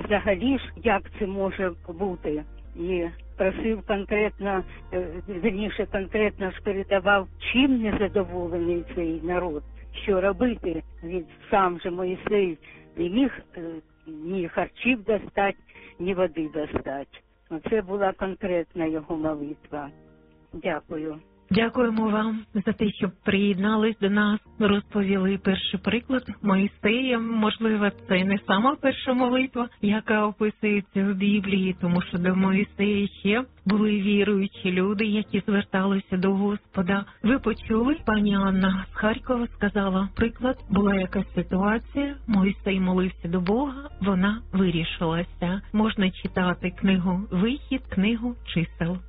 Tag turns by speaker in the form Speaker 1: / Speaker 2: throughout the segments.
Speaker 1: взагалі ж, як це може бути. І просив конкретно, верніше конкретно ж передавав, чим незадоволений цей народ, що робити. Він сам же Мойсей не міг ні харчів достати, ні води достати. Оце була конкретна його молитва. Дякую.
Speaker 2: Дякуємо вам за те, що приєднались до нас, розповіли перший приклад Моїсея. Можливо, це не сама перша молитва, яка описується в Біблії, тому що до Моїсея ще були віруючі люди, які зверталися до Господа. Ви почули, пані Анна з Харкова сказала, приклад, була якась ситуація, Моїсей молився до Бога, вона вирішилася. Можна читати книгу «Вихід», книгу «Чисел».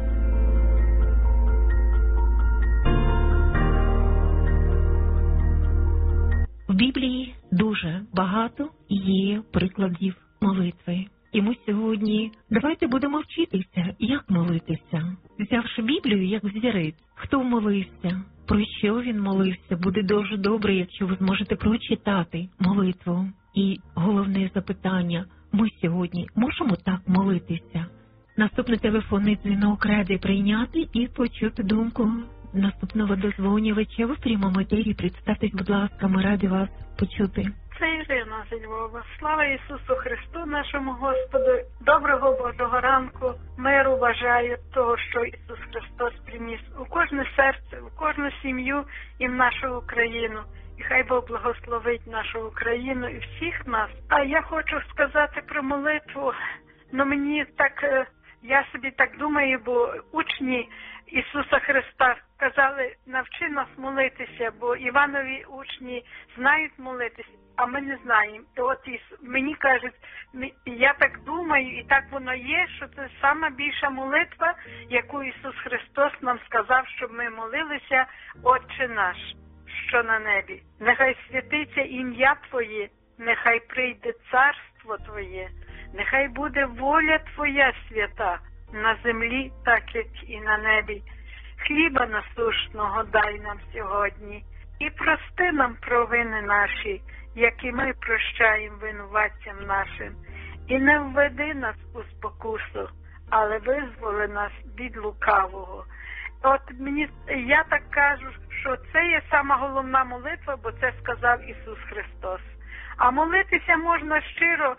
Speaker 2: В Біблії дуже багато є прикладів молитви. І ми сьогодні давайте будемо вчитися, як молитися. Взявши Біблію як взірець, хто молився, про що він молився, буде дуже добре, якщо ви зможете прочитати молитву. І головне запитання, ми сьогодні можемо так молитися? Наступний телефонний дзвінок раді прийняти і почути думку наступного дозвонювача. Ви в прямому етері. Представтесь, будь ласка, ми раді вас почути.
Speaker 3: Це Ірина зі Львова. Слава Ісусу Христу, нашому Господу. Доброго Божого ранку. Миру бажаю того, що Ісус Христос приніс у кожне серце, у кожну сім'ю і в нашу Україну. І хай Бог благословить нашу Україну і всіх нас. А я хочу сказати про молитву. Мені так, я собі так думаю, бо учні Ісуса Христа казали, навчи нас молитися, бо Іванові учні знають молитися, а ми не знаємо. І от мені кажуть, я так думаю, і так воно є, що це сама більша молитва, яку Ісус Христос нам сказав, щоб ми молилися, Отче наш, що на небі. Нехай святиться ім'я Твоє, нехай прийде царство Твоє, нехай буде воля Твоя свята, на землі, так як і на небі. Хліба насущного дай нам сьогодні, і прости нам провини наші, як і ми прощаємо винуватцям нашим. І не введи нас у спокусу, але визволи нас від лукавого. От я так кажу, що це є сама головна молитва, бо це сказав Ісус Христос. А молитися можна щиро,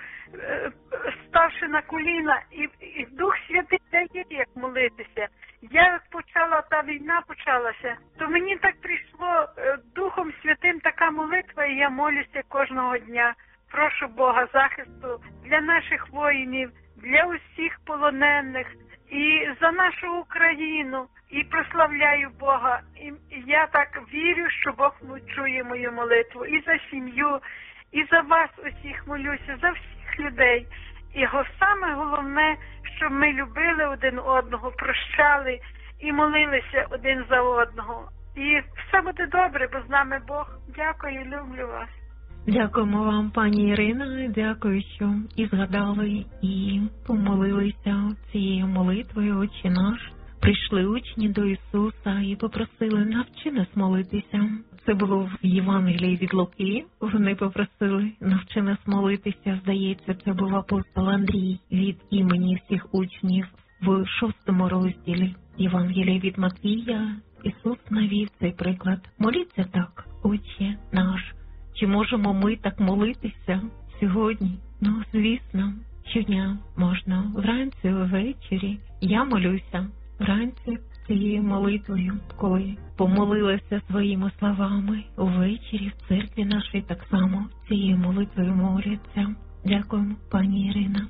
Speaker 3: ставши на коліна, і Дух Святий дає, як молитися. Як та війна почалася, то мені так прийшло Духом Святим така молитва, і я молюся кожного дня. Прошу Бога захисту для наших воїнів, для усіх полонених, і за нашу Україну, і прославляю Бога. І я так вірю, що Бог чує мою молитву. І за сім'ю, і за вас усіх молюся, за всіх людей. І саме головне, щоб ми любили один одного, прощали і молилися один за одного. І все буде добре, бо з нами Бог. Дякую, люблю вас.
Speaker 2: Дякуємо вам, пані Ірина. Дякую, що і згадали, і помолилися цією молитвою «Отче наш». Прийшли учні до Ісуса і попросили, навчи нас молитися. Це було в Євангелії від Луки. Вони попросили, навчи нас молитися. Здається, це був апостол Андрій від імені всіх учнів. В 6 розділі Євангелія від Матвія Ісус навів цей приклад. Моліться так, Отче наш. Чи можемо ми так молитися сьогодні? Звісно, щодня можна. Вранці, ввечері. Я молюся вранці цією молитвою, коли помолилася своїми словами. Увечері в церкві нашій так само цією молитвою моляться. Дякуємо, пані Ірина.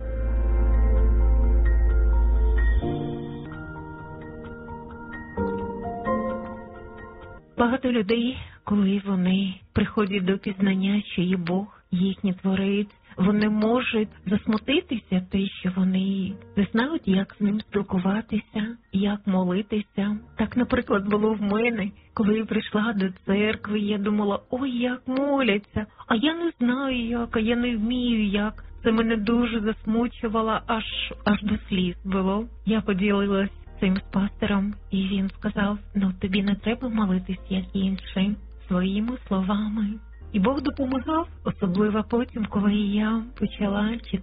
Speaker 2: Багато людей, коли вони приходять до пізнання, що є Бог, їхній Творець, вони можуть засмутитися те, що вони не знають, як з ним спілкуватися, як молитися. Так, наприклад, було в мене, коли я прийшла до церкви, я думала, ой, як моляться, а я не знаю як, а я не вмію як. Це мене дуже засмучувало, аж до сліз було. Я поділилась цим з пастором, і він сказав, тобі не треба молитись, як інші, своїми словами. І Бог допомагав, особливо потім, коли я почала читати